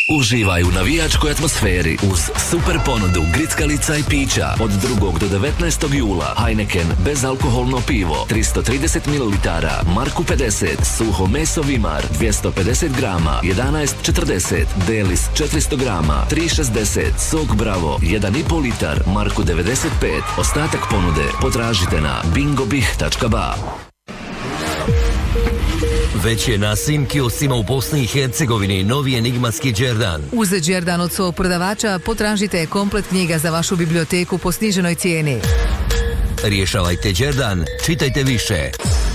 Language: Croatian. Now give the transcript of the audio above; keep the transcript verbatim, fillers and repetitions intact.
Uživaj u navijačkoj atmosferi uz super ponudu grickalica i pića od drugog do devetnaestog jula. Heineken bezalkoholno pivo tristo trideset mililitara, Marku pedeset, suho meso Vimar dvjesto pedeset grama, jedanaest četrdeset, Delis četiristo grama, tri šezdeset, sok Bravo jedan i pol litar, Marku devedeset pet. Ostatak ponude potražite na bingobih tačka ba. Već je na svim kioscima u Bosni i Hercegovini novi enigmatski Đerdan. Uz Đerdan od svog prodavača potražite komplet knjiga za vašu biblioteku po sniženoj cijeni. Rješavajte Đerdan, čitajte više.